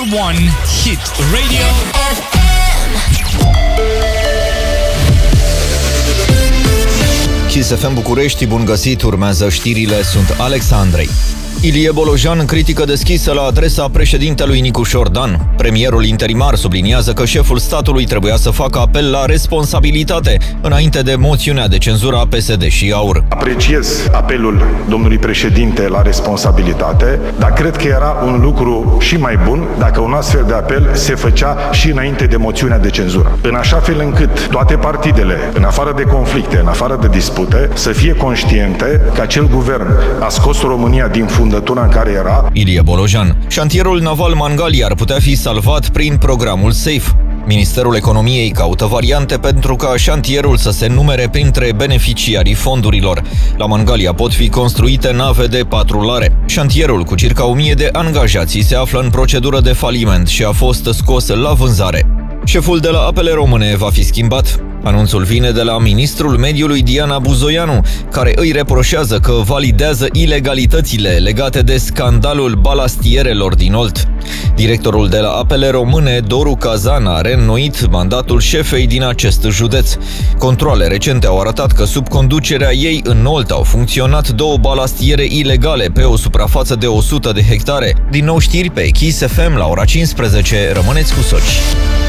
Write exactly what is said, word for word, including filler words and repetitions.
one hit radio. Kiss F M București, bun găsit, urmează știrile, sunt Alex Andrei. Ilie Bolojan critică deschisă la adresa președintelui Nicu Șordan. Premierul interimar subliniază că șeful statului trebuia să facă apel la responsabilitate înainte de moțiunea de cenzură a P S D și AUR. Apreciez apelul domnului președinte la responsabilitate, dar cred că era un lucru și mai bun dacă un astfel de apel se făcea și înainte de moțiunea de cenzură. În așa fel încât toate partidele, în afară de conflicte, în afară de dispute, să fie conștiente că acel guvern a scos România din fundătura în care era. Ilie Bolojan. Șantierul naval Mangalia ar putea fi salvat prin programul SAFE. Ministerul Economiei caută variante pentru ca șantierul să se numere printre beneficiarii fondurilor. La Mangalia pot fi construite nave de patrulare. Șantierul, cu circa o mie de angajați, se află în procedură de faliment și a fost scos la vânzare. Șeful de la Apele Române va fi schimbat. Anunțul vine de la ministrul mediului Diana Buzoianu, care îi reproșează că validează ilegalitățile legate de scandalul balastierelor din Olt. Directorul de la Apele Române, Doru Cazan, a reînnoit mandatul șefei din acest județ. Controale recente au arătat că sub conducerea ei în Olt au funcționat două balastiere ilegale pe o suprafață de o sută de hectare. Din nou știri pe Kiss F M la ora cincisprezece. Rămâneți cu soci.